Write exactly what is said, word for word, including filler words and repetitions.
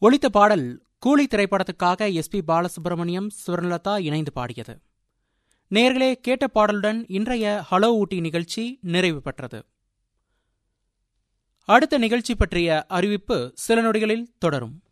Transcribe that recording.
ஒலித்த பாடல் கூலி திரைப்படத்துக்காக எஸ் பி பாலசுப்ரமணியம், சுவர்ணலதா இணைந்து பாடியது. நேயர்களே, கேட்ட பாடலுடன் இன்றைய ஹலோ ஊட்டி நிகழ்ச்சி நிறைவு பெற்றது. அடுத்த நிகழ்ச்சி பற்றிய அறிவிப்பு சில நொடிகளில் தொடரும்.